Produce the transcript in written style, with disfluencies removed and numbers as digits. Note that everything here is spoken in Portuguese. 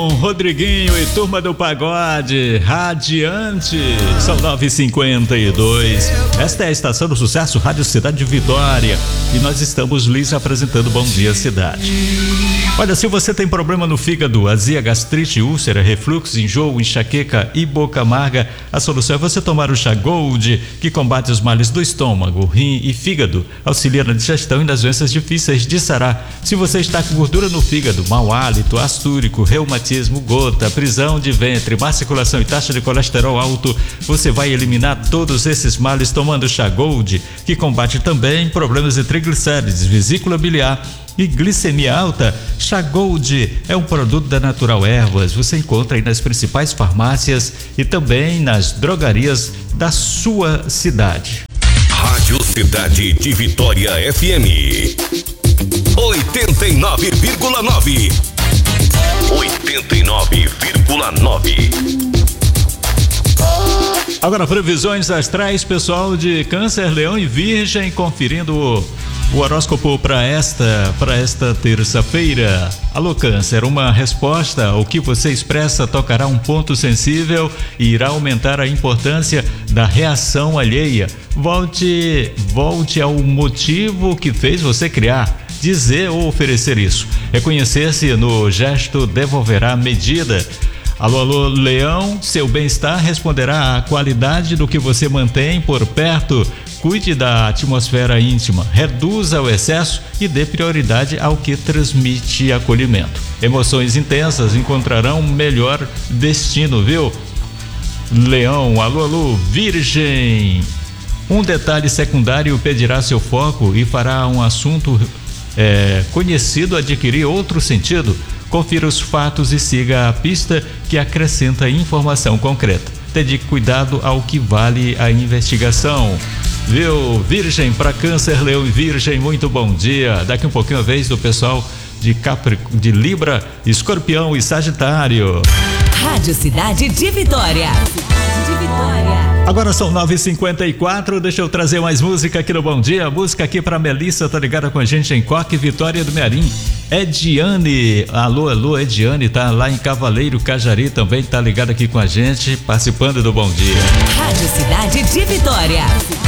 com Rodriguinho e Turma do Pagode, Radiante. São 9h52. Esta é a Estação do Sucesso, Rádio Cidade de Vitória. E nós estamos lhes apresentando Bom Dia Cidade. Olha, se você tem problema no fígado, azia, gastrite, úlcera, refluxo, enjoo, enxaqueca e boca amarga, a solução é você tomar o chá Gold, que combate os males do estômago, rim e fígado, auxilia na digestão e nas doenças difíceis de sarar. Se você está com gordura no fígado, mau hálito, ácido úrico, reumatismo, gota, prisão de ventre, má circulação e taxa de colesterol alto, você vai eliminar todos esses males tomando o chá Gold, que combate também problemas de triglicérides, vesícula biliar e glicemia alta. Chá Gold é um produto da Natural Ervas. Você encontra aí nas principais farmácias e também nas drogarias da sua cidade. Rádio Cidade de Vitória FM 89,9. 89,9. Agora, previsões astrais, pessoal de Câncer, Leão e Virgem, conferindo o horóscopo para esta terça-feira. Alô, Câncer, uma resposta ao que você expressa tocará um ponto sensível e irá aumentar a importância da reação alheia. Volte ao motivo que fez você criar, dizer ou oferecer isso. Reconhecer-se no gesto devolverá medida. Alô, Leão, seu bem-estar responderá à qualidade do que você mantém por perto. Cuide da atmosfera íntima, reduza o excesso e dê prioridade ao que transmite acolhimento. Emoções intensas encontrarão melhor destino, viu? Leão, alô, Virgem. Um detalhe secundário pedirá seu foco e fará um assunto conhecido adquirir outro sentido. Confira os fatos e siga a pista que acrescenta informação concreta. Dedique cuidado ao que vale a investigação. Viu, Virgem, para Câncer, Leão e Virgem, muito bom dia. Daqui um pouquinho a vez do pessoal de Libra, Escorpião e Sagitário. Rádio Cidade de Vitória. Agora são 9h54, deixa eu trazer mais música aqui no Bom Dia. Música aqui pra Melissa, tá ligada com a gente em Coque, Vitória do Mearim. Ediane, alô, Ediane, tá lá em Cavaleiro, Cajari, também tá ligada aqui com a gente, participando do Bom Dia. Rádio Cidade de Vitória.